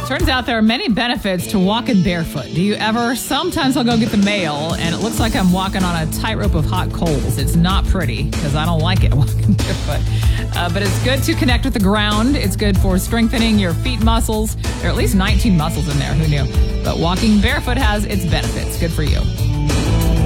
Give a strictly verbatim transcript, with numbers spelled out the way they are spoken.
Turns out there are many benefits to walking barefoot. Do you ever? Sometimes I'll go get the mail, and it looks like I'm walking on a tightrope of hot coals. It's not pretty, because I don't like it walking barefoot. Uh, but it's good to connect with the ground. It's good for strengthening your feet muscles. There are at least nineteen muscles in there. Who knew? But walking barefoot has its benefits. Good for you.